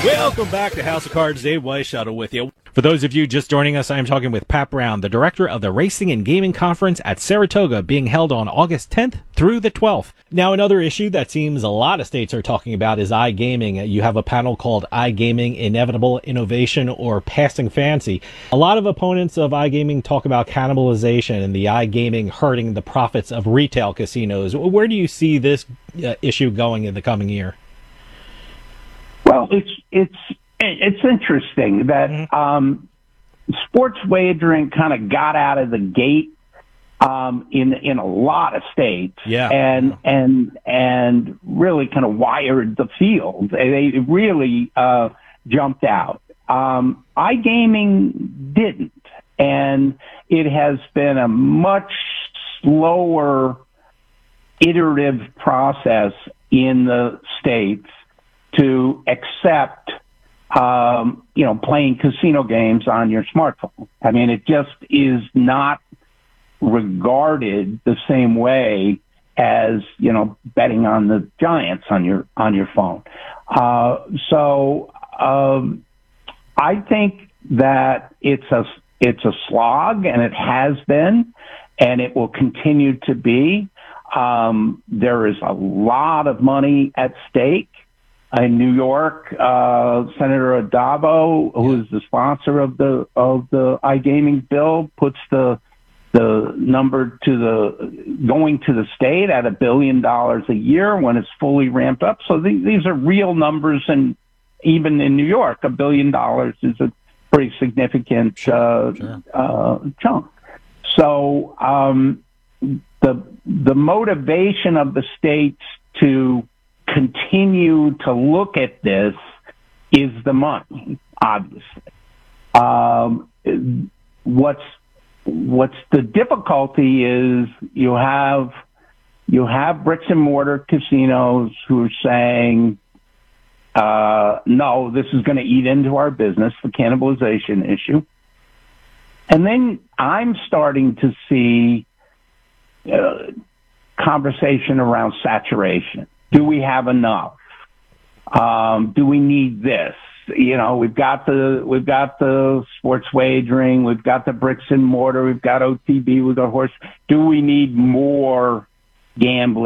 Welcome back to House of Cards. Dave Weishuttle with you. For those of you just joining us, I am talking with Pat Brown, the director of the Racing and Gaming Conference at Saratoga, being held on August 10th through the 12th. Now, another issue that seems a lot of states are talking about is iGaming. You have a panel called iGaming, Inevitable Innovation or Passing Fancy. A lot of opponents of iGaming talk about cannibalization and the iGaming hurting the profits of retail casinos. Where do you see this issue going in the coming year? Well, it's interesting that sports wagering kind of got out of the gate in a lot of states, and really kind of wired the field. They really jumped out. iGaming didn't, and it has been a much slower, iterative process in the states to accept, playing casino games on your smartphone. I mean, it just is not regarded the same way as, betting on the Giants on your phone. So I think that it's a slog, and it has been, and it will continue to be. There is a lot of money at stake. In New York, Senator Addabbo, who is the sponsor of the iGaming bill, puts the number going to the state at $1 billion a year when it's fully ramped up. So these are real numbers, and even in New York, $1 billion is a pretty significant chunk. So the motivation of the states to continue to look at this is the money, obviously. What's the difficulty is you have bricks and mortar casinos who are saying, no, this is going to eat into our business, the cannibalization issue. And then I'm starting to see conversation around saturation. Do we have enough? Do we need this? We've got the sports wagering, we've got the bricks and mortar, we've got OTB, we've got horse. Do we need more gambling?